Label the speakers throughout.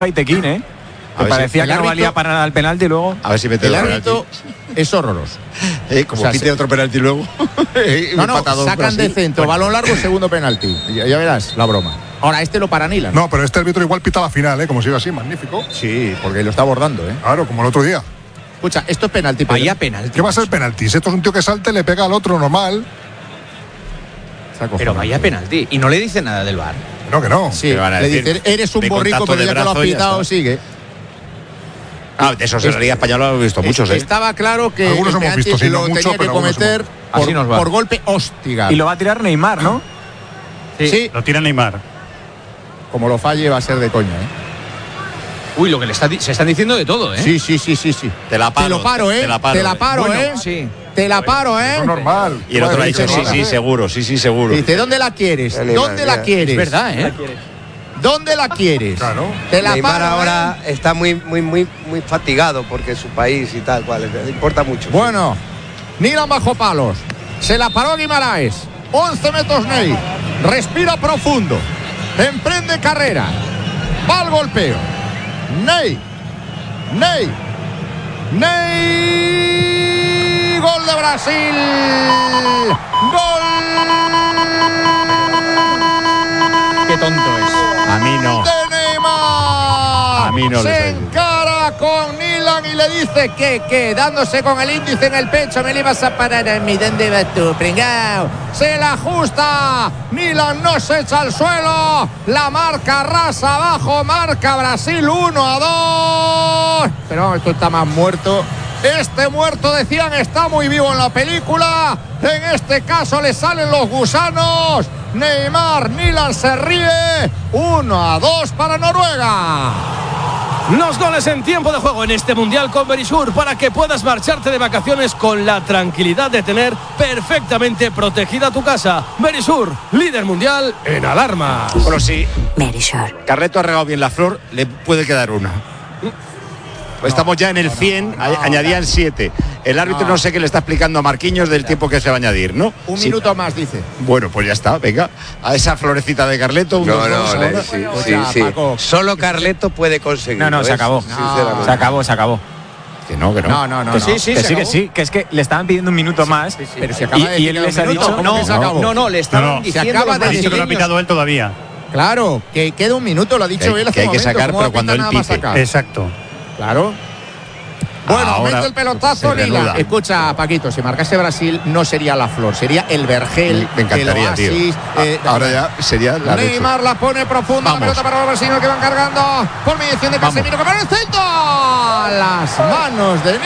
Speaker 1: Tequín, ¿eh? Que parecía que no valía para nada el penalti y luego.
Speaker 2: A ver si mete
Speaker 3: el
Speaker 2: el
Speaker 3: árbitro es horroroso.
Speaker 2: Como pite otro penalti luego.
Speaker 3: Sacan de centro, balón largo, segundo penalti. Ya verás la broma. Ahora este lo para Nilan.
Speaker 4: No, pero este árbitro igual pita la final, como sigue así, magnífico.
Speaker 3: Sí, porque lo está abordando,
Speaker 4: Claro, como el otro día.
Speaker 3: Escucha, esto es penalti.
Speaker 1: Vaya penalti.
Speaker 4: ¿Qué va a ser penalti? Si esto es un tío que salte, le pega al otro normal.
Speaker 1: Pero vaya penalti. Y no le dice nada del VAR.
Speaker 4: No, que no.
Speaker 3: Sí, le dice, eres un borrico, pero ya que lo has pitado, sigue.
Speaker 2: De eso en la Liga Española lo he visto muchos,
Speaker 3: Estaba claro que
Speaker 4: algunos hemos visto, sí, no
Speaker 3: lo
Speaker 4: mucho,
Speaker 3: tenía que cometer por golpe hostigar.
Speaker 1: Y lo va a tirar Neymar, ¿no?
Speaker 3: Sí.
Speaker 5: Lo tira Neymar.
Speaker 3: Como lo falle va a ser de coña,
Speaker 1: Uy, lo que se están diciendo de todo, ¿eh?
Speaker 3: Sí.
Speaker 2: Te la paro.
Speaker 3: Te lo paro, ¿eh? Te la paro,
Speaker 1: bueno, sí.
Speaker 3: Te la paro, ¿eh?
Speaker 4: Es normal.
Speaker 2: Y el otro ha dicho, sí, seguro.
Speaker 3: Dice, ¿dónde la quieres? ¿Dónde la quieres?
Speaker 1: Es verdad, ¿eh?
Speaker 3: ¿Dónde la quieres?
Speaker 4: Claro.
Speaker 3: Te la
Speaker 6: Neymar
Speaker 3: paro,
Speaker 6: ahora está muy fatigado porque su país y tal cual, le importa mucho.
Speaker 3: Bueno, Nilan bajo palos. Se la paró Guimaraes. 11 metros Ney. Respira profundo. Emprende carrera. Va al golpeo. Ney. Gol de Brasil. Gol.
Speaker 1: Qué tonto es.
Speaker 2: A mí no.
Speaker 3: De Neymar.
Speaker 2: A mí no
Speaker 3: se encara con Nilan y le dice que dándose con el índice en el pecho, me le ibas a parar a mí. ¿Dónde vas tú, pringao? Se la ajusta. Nilan no se echa al suelo. La marca rasa abajo. Marca Brasil 1-2. Pero esto está más muerto. Este muerto, decían, está muy vivo en la película. En este caso le salen los gusanos. Nilan se ríe. 1-2 para Noruega.
Speaker 7: Los goles en tiempo de juego en este Mundial con Verisur para que puedas marcharte de vacaciones con la tranquilidad de tener perfectamente protegida tu casa. Verisur, líder mundial en alarma.
Speaker 2: Bueno, sí.
Speaker 8: Verisur.
Speaker 2: Carleto ha regado bien la flor, le puede quedar una. Estamos ya en el 100, añadían 7. El árbitro no sé qué le está explicando a Marquinhos del tiempo que se va a añadir, ¿no?
Speaker 3: Un minuto más, dice.
Speaker 2: Bueno, pues ya está, venga. A esa florecita de Carleto.
Speaker 6: Sí. Solo Carleto puede conseguir.
Speaker 1: No, se acabó.
Speaker 6: Sinceramente.
Speaker 1: Se acabó.
Speaker 2: Que no.
Speaker 3: No.
Speaker 1: Que sí, que es que le estaban pidiendo un minuto más.
Speaker 3: Pero se acaba de
Speaker 1: y él les ha dicho
Speaker 7: No, le estaban diciendo.
Speaker 3: Se acaba de
Speaker 5: Ha dicho que no ha pitado él todavía.
Speaker 3: Claro, que queda un minuto, lo ha dicho él hace
Speaker 2: que hay que
Speaker 3: momento,
Speaker 2: sacar, pero cuando él pite.
Speaker 5: Exacto.
Speaker 3: Claro. Bueno,
Speaker 2: ahora
Speaker 3: mete el pelotazo Nilan. Escucha, Paquito, si marcase Brasil no sería la flor, sería el vergel.
Speaker 2: Me encantaría,
Speaker 3: el oasis,
Speaker 2: tío. Ahora ya sería la leche.
Speaker 3: Neymar la pone profunda, la pelota para los brasileños que van cargando por mediación de Casemiro, que para el centro. Las manos de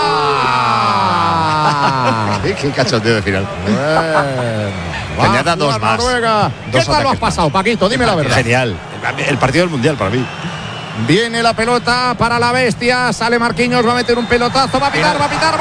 Speaker 3: Nilan.
Speaker 2: Qué cachondeo de final.
Speaker 3: Va
Speaker 2: Añada
Speaker 3: a
Speaker 2: dos
Speaker 3: jugar
Speaker 2: más.
Speaker 3: Noruega. ¿Qué tal lo has pasado, Paquito? Dime la verdad.
Speaker 2: Genial. El partido del Mundial para mí.
Speaker 3: Viene la pelota para la bestia. Sale Marquinhos, va a meter un pelotazo. Va a pitar.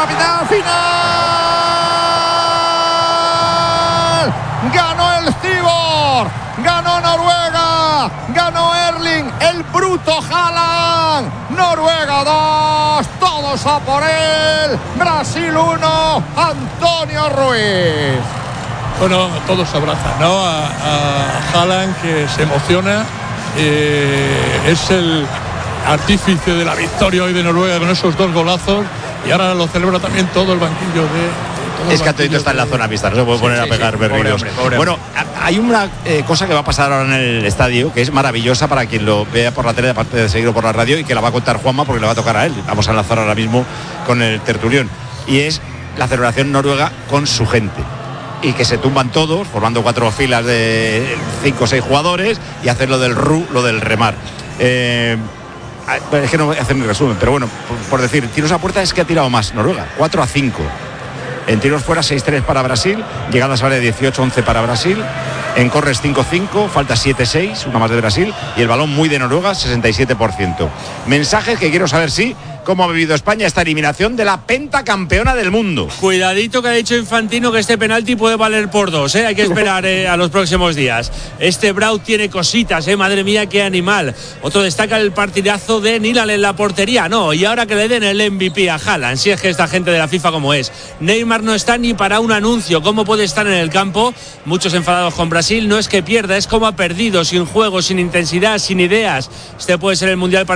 Speaker 3: ¡Final! Ganó el Cibor. Ganó Noruega. Ganó Erling, el bruto Haaland. Noruega 2. Todos a por él. Brasil 1. Antonio Ruiz.
Speaker 9: Bueno, todos abrazan, ¿no? A Haaland, que se emociona. Es el artífice de la victoria hoy de Noruega con esos 2 golazos, y ahora lo celebra también todo el banquillo de
Speaker 2: es que Antonio está en la zona pista, no se puede poner a pegar berridos. Bueno, hay una cosa que va a pasar ahora en el estadio que es maravillosa para quien lo vea por la tele, aparte de seguirlo por la radio, y que la va a contar Juanma porque le va a tocar a él. Vamos a enlazar ahora mismo con el tertulión, y es la celebración noruega con su gente. Y que se tumban todos, formando 4 filas de 5 o 6 jugadores, y hacer lo del lo del remar. Es que no voy a hacer mi resumen, pero bueno, por decir, tiros a puerta es que ha tirado más Noruega, 4-5. En tiros fuera 6-3 para Brasil, llegadas a área 18-11 para Brasil, en corres 5-5, falta 7-6, una más de Brasil, y el balón muy de Noruega, 67%. Mensajes que quiero saber si cómo ha vivido España esta eliminación de la pentacampeona del mundo.
Speaker 5: Cuidadito que ha dicho Infantino que este penalti puede valer por 2, hay que esperar a los próximos días. Este Braut tiene cositas, madre mía, qué animal. Otro destaca el partidazo de Nilan en la portería, no, y ahora que le den el MVP a Haaland, si es que esta gente de la FIFA como es. Neymar no está ni para un anuncio, ¿cómo puede estar en el campo? Muchos enfadados con Brasil, no es que pierda, es como ha perdido, sin juego, sin intensidad, sin ideas. Este puede ser el Mundial para